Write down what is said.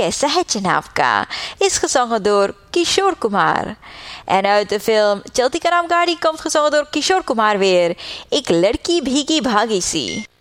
कैसा है जनाब का is gezongen door Kishore Kumar. En uit de film Chalti Ka Naam Gaadi komt gezongen door Kishore Kumar weer Ik Ladki Bhigi Bhagi Si.